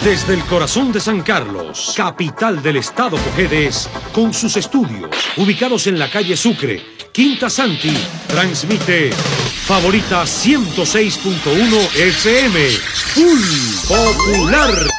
Desde el corazón de San Carlos, capital del estado Cojedes, con sus estudios ubicados en la calle Sucre, Quinta Santi, transmite Favorita 106.1 FM, Full Popular.